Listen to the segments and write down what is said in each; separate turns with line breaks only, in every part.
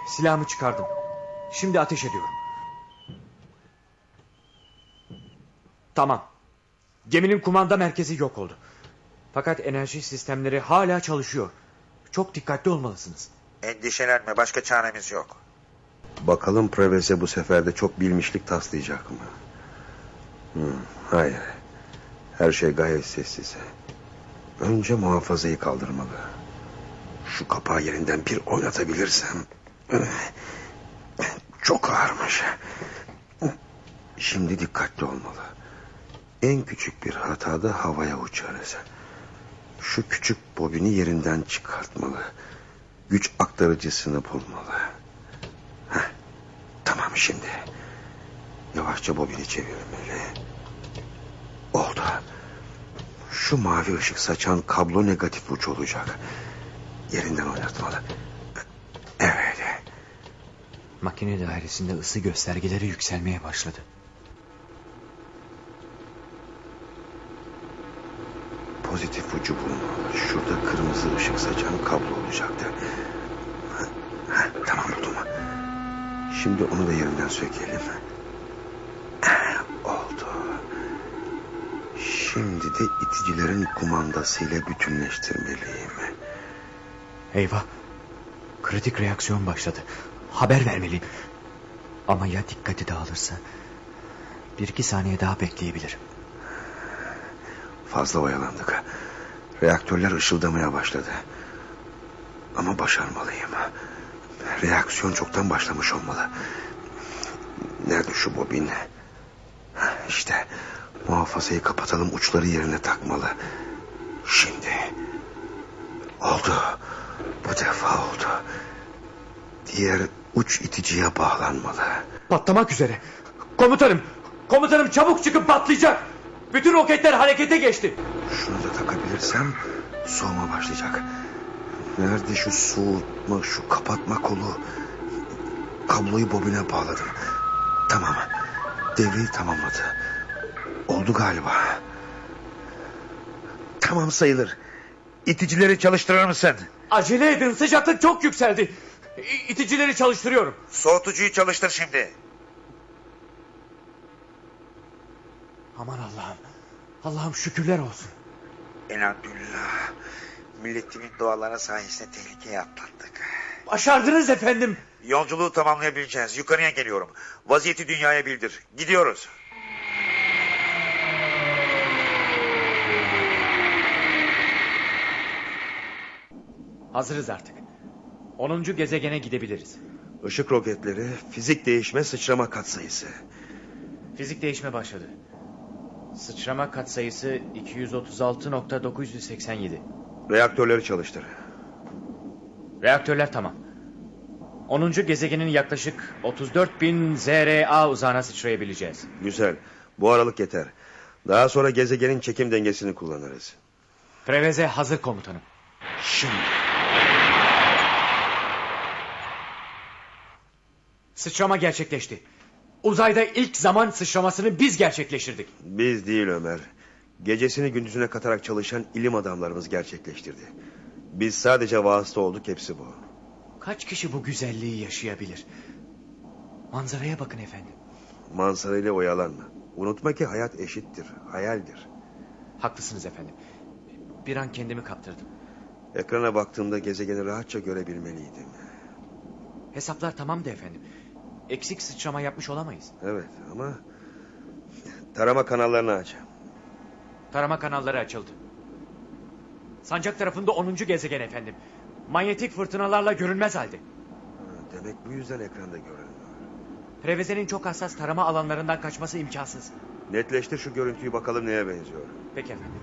Silahımı çıkardım. Şimdi ateş ediyorum. Tamam. Geminin kumanda merkezi yok oldu. Fakat enerji sistemleri hala çalışıyor. Çok dikkatli olmalısınız.
Endişelenme, başka çaremiz yok.
Bakalım Preveze bu sefer de çok bilmişlik taslayacak mı? Hayır. Her şey gayet sessiz. Önce muhafazayı kaldırmalı. Şu kapağı yerinden bir oynatabilirsem. Çok ağırmış. Şimdi dikkatli olmalı. En küçük bir hatada havaya uçarız. Şu küçük bobini yerinden çıkartmalı. Güç aktarıcısını bulmalı. Tamam şimdi. Yavaşça bobini çevirmeli. Oldu. Şu mavi ışık saçan kablo negatif uç olacak. Yerinden oynatmalı. Evet.
Makine dairesinde ısı göstergeleri yükselmeye başladı.
Pozitif ucu bulmalı. Şurada kırmızı ışık saçan kablo olacaktı. Tamam buldum. Şimdi onu da yerinden sökelim. Oldu. Şimdi de iticilerin kumandasıyla bütünleştirmeliyim.
Eyvah. Kritik reaksiyon başladı. Haber vermeliyim. Ama ya dikkati dağılırsa? 1-2 saniye daha bekleyebilirim.
Fazla oyalandık. Reaktörler ışıldamaya başladı. Ama başarmalıyım. Reaksiyon çoktan başlamış olmalı. Nerede şu bobin? İşte muhafazayı kapatalım, uçları yerine takmalı. Şimdi. Oldu. Bu defa oldu. Diğer uç iticiye bağlanmalı.
Patlamak üzere. Komutanım. Komutanım çabuk çıkıp patlayacak. Bütün roketler harekete geçti.
Şunu da takabilirsem soğuma başlayacak. Nerede şu soğutma, şu kapatma kolu? Kabloyu bobine bağladım. Tamam. Devreyi tamamladı. Oldu galiba.
Tamam sayılır. İticileri çalıştırır mısın?
Acele edin, sıcaklık çok yükseldi. İticileri çalıştırıyorum.
Soğutucuyu çalıştır şimdi.
Aman Allah'ım. Allah'ım şükürler olsun.
Elhamdülillah. Milletimin dualarına sayesinde tehlikeyi atlattık.
Başardınız efendim.
Yolculuğu tamamlayabileceğiz. Yukarıya geliyorum. Vaziyeti dünyaya bildir. Gidiyoruz.
Hazırız artık. 10. gezegene gidebiliriz.
Işık roketleri, fizik değişme, sıçrama katsayısı.
Fizik değişme başladı. Sıçrama katsayısı 236.987.
Reaktörleri çalıştır.
Reaktörler tamam. 10. gezegenin yaklaşık 34.000 ZRA uzağına sıçrayabileceğiz.
Güzel. Bu aralık yeter. Daha sonra gezegenin çekim dengesini kullanırız.
Preveze hazır komutanım.
Şimdi.
Sıçrama gerçekleşti. Uzayda ilk zaman sıçramasını biz gerçekleştirdik.
Biz değil Ömer. Gecesini gündüzüne katarak çalışan ilim adamlarımız gerçekleştirdi. Biz sadece vasıta olduk, hepsi bu.
Kaç kişi bu güzelliği yaşayabilir? Manzaraya bakın efendim.
Manzarayla oyalanma. Unutma ki hayat eşittir, hayaldir.
Haklısınız efendim. Bir an kendimi kaptırdım.
Ekrana baktığımda gezegeni rahatça görebilmeliydim.
Hesaplar tamamdı efendim. Eksik sıçrama yapmış olamayız.
Evet ama tarama kanallarını aç.
Tarama kanalları açıldı. Sancak tarafında 10. gezegen efendim. Manyetik fırtınalarla görünmez halde.
Demek bu yüzden ekranda görünmüyor.
Preveze'nin çok hassas tarama alanlarından kaçması imkansız.
Netleştir şu görüntüyü, bakalım neye benziyor.
Peki efendim.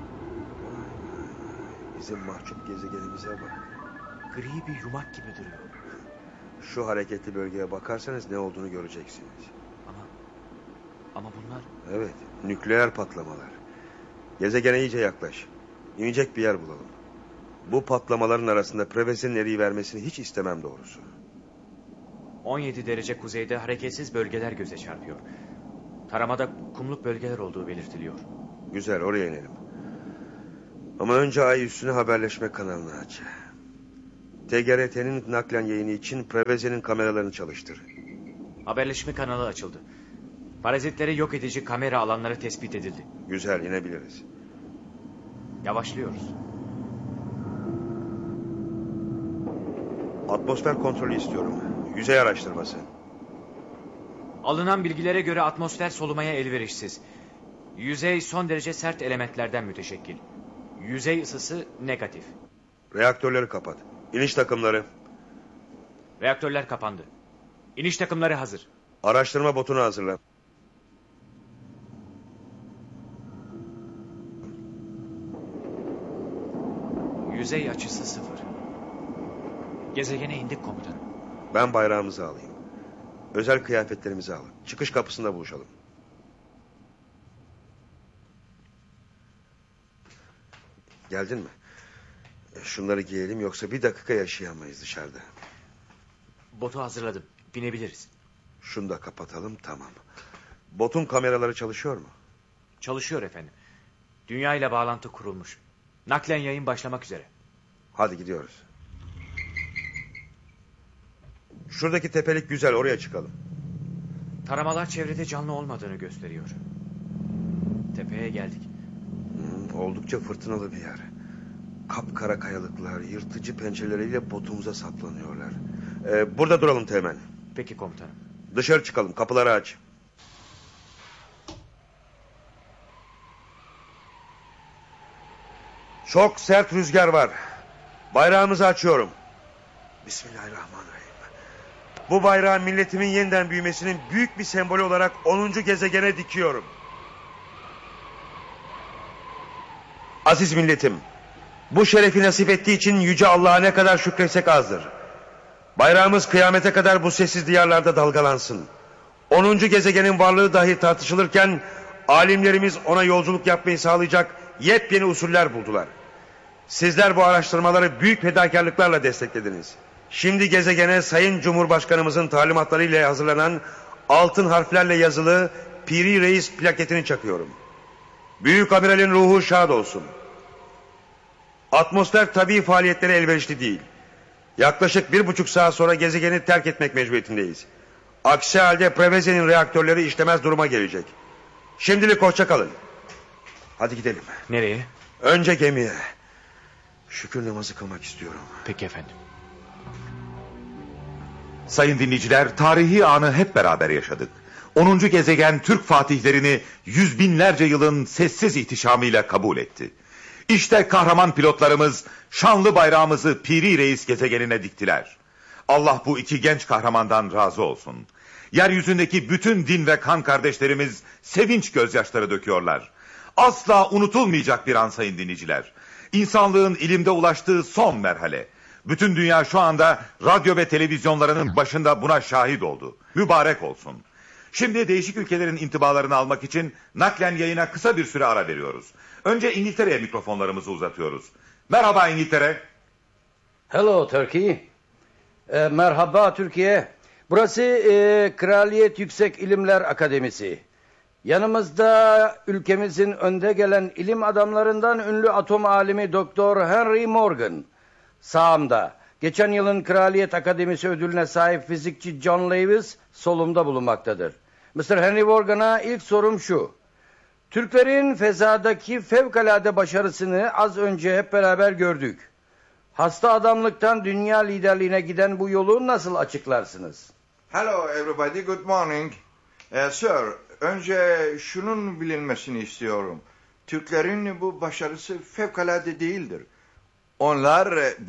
Bizim mahcup gezegenimize bak.
Gri bir yumak gibi duruyor.
Şu hareketli bölgeye bakarsanız ne olduğunu göreceksiniz.
Ama bunlar...
Evet, nükleer patlamalar. Gezegene iyice yaklaş. İnecek bir yer bulalım. Bu patlamaların arasında Preveze'nin eriyivermesini hiç istemem doğrusu.
17 derece kuzeyde hareketsiz bölgeler göze çarpıyor. Taramada kumluk bölgeler olduğu belirtiliyor.
Güzel, oraya inelim. Ama önce ay üstüne haberleşme kanalını aç. TGRT'nin naklen yayını için Preveze'nin kameralarını çalıştır.
Haberleşme kanalı açıldı. Parazitleri yok edici kamera alanları tespit edildi.
Güzel, inebiliriz.
Yavaşlıyoruz.
Atmosfer kontrolü istiyorum. Yüzey araştırması.
Alınan bilgilere göre atmosfer solumaya elverişsiz. Yüzey son derece sert elementlerden müteşekkil. Yüzey ısısı negatif.
Reaktörleri kapat. İniş takımları.
Reaktörler kapandı. İniş takımları hazır.
Araştırma botunu hazırla.
Yüzey açısı 0. Gezegene indik komutanım.
Ben bayrağımızı alayım. Özel kıyafetlerimizi al. Çıkış kapısında buluşalım. Geldin mi? Şunları giyelim, yoksa bir dakika yaşayamayız dışarıda.
Botu hazırladım. Binebiliriz.
Şunu da kapatalım, tamam. Botun kameraları çalışıyor mu?
Çalışıyor efendim. Dünya ile bağlantı kurulmuş. Naklen yayın başlamak üzere.
Hadi gidiyoruz. Şuradaki tepelik güzel, oraya çıkalım.
Taramalar çevrede canlı olmadığını gösteriyor. Tepeye geldik.
Oldukça fırtınalı bir yer. Kapkara kayalıklar, yırtıcı pençeleriyle botumuza saplanıyorlar. Burada duralım Teğmen.
Peki komutanım.
Dışarı çıkalım, kapıları aç. Çok sert rüzgar var. Bayrağımızı açıyorum. Bismillahirrahmanirrahim. Bu bayrağı milletimin yeniden büyümesinin büyük bir sembolü olarak 10. gezegene dikiyorum. Aziz milletim, bu şerefi nasip ettiği için Yüce Allah'a ne kadar şükretsek azdır. Bayrağımız kıyamete kadar bu sessiz diyarlarda dalgalansın. 10. gezegenin varlığı dahi tartışılırken alimlerimiz ona yolculuk yapmayı sağlayacak yepyeni usuller buldular. Sizler bu araştırmaları büyük fedakarlıklarla desteklediniz. Şimdi gezegene Sayın Cumhurbaşkanımızın talimatlarıyla hazırlanan altın harflerle yazılı Piri Reis plaketini çakıyorum. Büyük amiralin ruhu şad olsun. Atmosfer tabii faaliyetlere elverişli değil. Yaklaşık 1,5 saat sonra gezegeni terk etmek mecburiyetindeyiz. Aksi halde Preveze'nin reaktörleri işlemez duruma gelecek. Şimdilik hoşça kalın. Hadi gidelim.
Nereye?
Önce gemiye. Şükür namazı kılmak istiyorum.
Peki efendim.
Sayın dinleyiciler, tarihi anı hep beraber yaşadık. 10. gezegen Türk fatihlerini yüz binlerce yılın sessiz ihtişamıyla kabul etti. İşte kahraman pilotlarımız şanlı bayrağımızı Piri Reis gezegenine diktiler. Allah bu iki genç kahramandan razı olsun. Yeryüzündeki bütün din ve kan kardeşlerimiz sevinç gözyaşları döküyorlar. Asla unutulmayacak bir an sayın dinleyiciler. İnsanlığın ilimde ulaştığı son merhale. Bütün dünya şu anda radyo ve televizyonlarının başında buna şahit oldu. Mübarek olsun. Şimdi değişik ülkelerin intibalarını almak için naklen yayına kısa bir süre ara veriyoruz. Önce İngiltere'ye mikrofonlarımızı uzatıyoruz. Merhaba İngiltere.
Hello Turkey. Merhaba Türkiye. Burası Kraliyet Yüksek İlimler Akademisi. Yanımızda ülkemizin önde gelen ilim adamlarından ünlü atom alimi Doktor Henry Morgan. Sağımda geçen yılın Kraliyet Akademisi ödülüne sahip fizikçi John Lewis solumda bulunmaktadır. Mr. Henry Morgan'a ilk sorum şu. Türklerin fezadaki fevkalade başarısını az önce hep beraber gördük. Hasta adamlıktan dünya liderliğine giden bu yolu nasıl açıklarsınız?
Hello everybody, good morning. Sir, önce şunun bilinmesini istiyorum. Türklerin bu başarısı fevkalade değildir. Onlar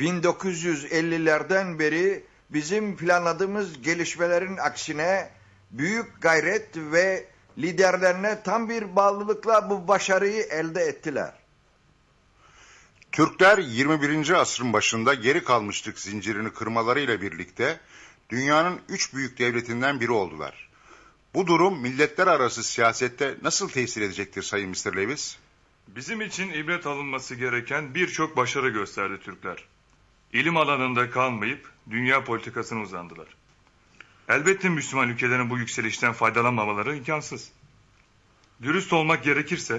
1950'lerden beri bizim planladığımız gelişmelerin aksine büyük gayret ve liderlerine tam bir bağlılıkla bu başarıyı elde ettiler.
Türkler 21. asrın başında geri kalmışlık zincirini kırmalarıyla birlikte dünyanın 3 büyük devletinden biri oldular. Bu durum milletler arası siyasette nasıl tesir edecektir Sayın Mr. Lewis?
Bizim için ibret alınması gereken birçok başarı gösterdi Türkler. İlim alanında kalmayıp dünya politikasına uzandılar. Elbette Müslüman ülkelerin bu yükselişten faydalanmamaları imkansız. Dürüst olmak gerekirse,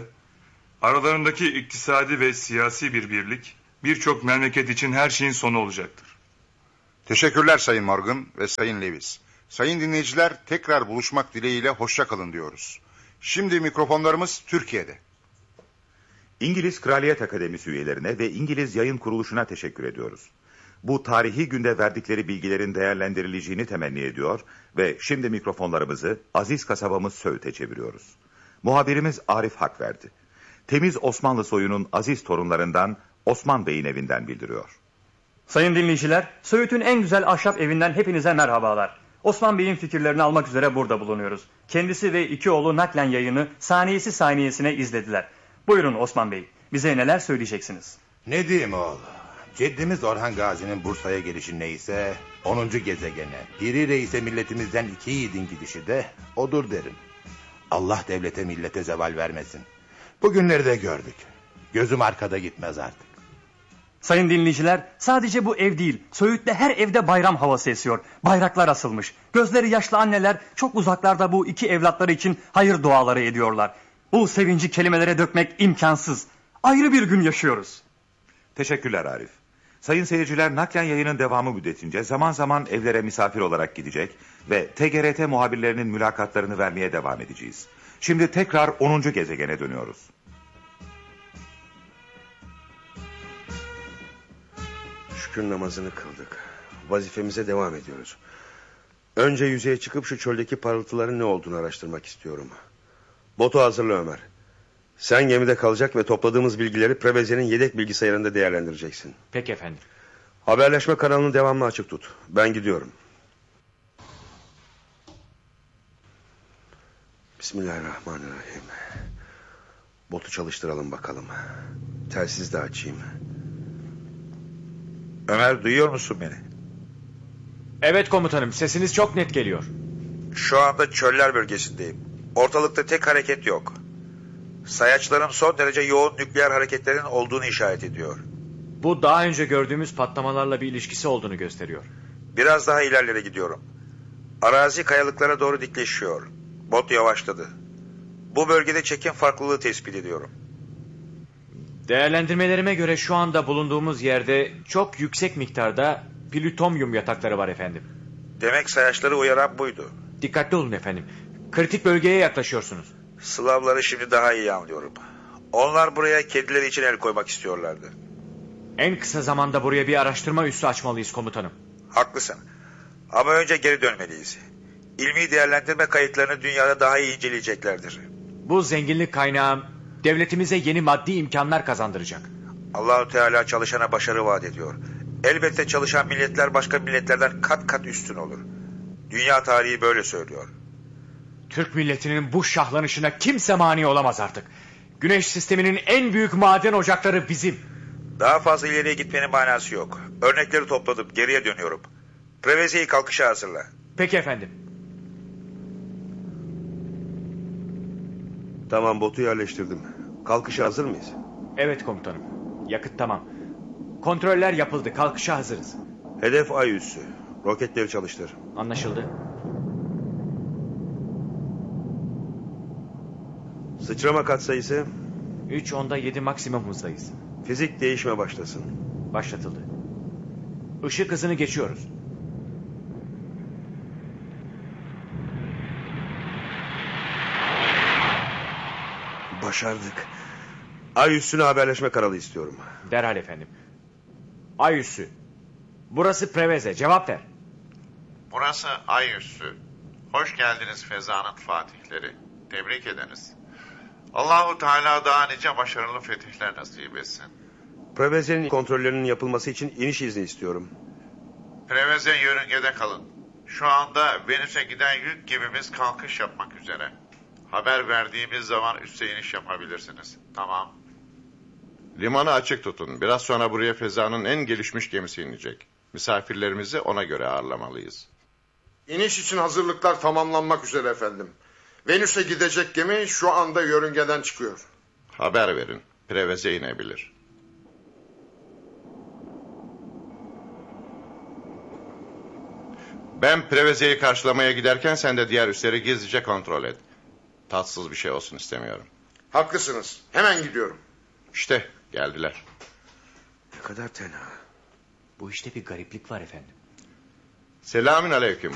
aralarındaki iktisadi ve siyasi bir birlik, birçok memleket için her şeyin sonu olacaktır.
Teşekkürler Sayın Morgan ve Sayın Lewis. Sayın dinleyiciler, tekrar buluşmak dileğiyle hoşça kalın diyoruz. Şimdi mikrofonlarımız Türkiye'de.
İngiliz Kraliyet Akademisi üyelerine ve İngiliz Yayın Kuruluşu'na teşekkür ediyoruz. Bu tarihi günde verdikleri bilgilerin değerlendirileceğini temenni ediyor ve şimdi mikrofonlarımızı aziz kasabamız Söğüt'e çeviriyoruz. Muhabirimiz Arif Hakverdi. Temiz Osmanlı soyunun aziz torunlarından Osman Bey'in evinden bildiriyor.
Sayın dinleyiciler, Söğüt'ün en güzel ahşap evinden hepinize merhabalar. Osman Bey'in fikirlerini almak üzere burada bulunuyoruz. Kendisi ve iki oğlu naklen yayını saniyesi saniyesine izlediler. Buyurun Osman Bey, bize neler söyleyeceksiniz?
Ne diyeyim oğul? Ceddimiz Orhan Gazi'nin Bursa'ya gelişi neyse 10. gezegene, Piri Reis'e milletimizden 2 yiğidin gidişi de odur derim. Allah devlete millete zeval vermesin. Bugünleri de gördük. Gözüm arkada gitmez artık.
Sayın dinleyiciler, sadece bu ev değil, Söğüt'te her evde bayram havası esiyor. Bayraklar asılmış. Gözleri yaşlı anneler çok uzaklarda bu iki evlatları için hayır duaları ediyorlar. Bu sevinci kelimelere dökmek imkansız. Ayrı bir gün yaşıyoruz.
Teşekkürler Arif. Sayın seyirciler, naklen yayının devamı müddetince zaman zaman evlere misafir olarak gidecek ve TGRT muhabirlerinin mülakatlarını vermeye devam edeceğiz. Şimdi tekrar 10. gezegene dönüyoruz.
Şükür namazını kıldık. Vazifemize devam ediyoruz. Önce yüzeye çıkıp şu çöldeki parıltıların ne olduğunu araştırmak istiyorum. Botu hazırla Ömer. Sen gemide kalacak ve topladığımız bilgileri Preveze'nin yedek bilgisayarında değerlendireceksin.
Peki efendim.
Haberleşme kanalını devamlı açık tut. Ben gidiyorum. Bismillahirrahmanirrahim. Botu çalıştıralım bakalım. Telsiz de açayım.
Ömer, duyuyor musun beni?
Evet komutanım, sesiniz çok net geliyor.
Şu anda çöller bölgesindeyim. Ortalıkta tek hareket yok. Sayaçlarım son derece yoğun nükleer hareketlerin olduğunu işaret ediyor.
Bu daha önce gördüğümüz patlamalarla bir ilişkisi olduğunu gösteriyor.
Biraz daha ilerlere gidiyorum. Arazi kayalıklara doğru dikleşiyor. Bot yavaşladı. Bu bölgede çekim farklılığı tespit ediyorum.
Değerlendirmelerime göre şu anda bulunduğumuz yerde çok yüksek miktarda plütonyum yatakları var efendim.
Demek sayaçları uyaran buydu.
Dikkatli olun efendim. Kritik bölgeye yaklaşıyorsunuz.
Slavları şimdi daha iyi anlıyorum. Onlar buraya kedileri için el koymak istiyorlardı.
En kısa zamanda buraya bir araştırma üssü açmalıyız komutanım.
Haklısın. Ama önce geri dönmeliyiz. İlmi değerlendirme kayıtlarını dünyada daha iyi inceleyeceklerdir.
Bu zenginlik kaynağı devletimize yeni maddi imkanlar kazandıracak.
Allahu Teala çalışana başarı vaat ediyor. Elbette çalışan milletler başka milletlerden kat kat üstün olur. Dünya tarihi böyle söylüyor.
Türk milletinin bu şahlanışına kimse mani olamaz artık. Güneş sisteminin en büyük maden ocakları bizim.
Daha fazla ileriye gitmenin manası yok. Örnekleri topladım, geriye dönüyorum. Preveze'yi kalkışa hazırla.
Peki efendim.
Tamam, botu yerleştirdim. Kalkışa hazır mıyız?
Evet komutanım. Yakıt tamam. Kontroller yapıldı. Kalkışa hazırız.
Hedef ay üssü. Roketleri çalıştır.
Anlaşıldı.
Sıçrama katsayısı?
3.7 maksimum hızdayız.
Fizik değişme başlasın.
Başlatıldı. Işık hızını geçiyoruz.
Başardık. Ay üstüne haberleşme kanalı istiyorum.
Derhal efendim. Ay üssü. Burası Preveze. Cevap ver.
Burası Ay üssü. Hoş geldiniz Feza'nın fatihleri. Tebrik ederiz. Allahu Teala daha nice başarılı fetihler nasip etsin.
Preveze'nin kontrollerinin yapılması için iniş izni istiyorum.
Preveze yörüngede kalın. Şu anda Venüs'e giden yük gemimiz kalkış yapmak üzere. Haber verdiğimiz zaman üste iniş yapabilirsiniz. Tamam.
Limanı açık tutun. Biraz sonra buraya Feza'nın en gelişmiş gemisi inecek. Misafirlerimizi ona göre ağırlamalıyız.
İniş için hazırlıklar tamamlanmak üzere efendim. Venüs'e gidecek gemi şu anda yörüngeden çıkıyor.
Haber verin. Preveze inebilir. Ben Preveze'yi karşılamaya giderken sen de diğer üsleri gizlice kontrol et. Tatsız bir şey olsun istemiyorum.
Haklısınız. Hemen gidiyorum.
İşte geldiler.
Ne kadar tenha.
Bu işte bir gariplik var efendim.
Selamün aleyküm.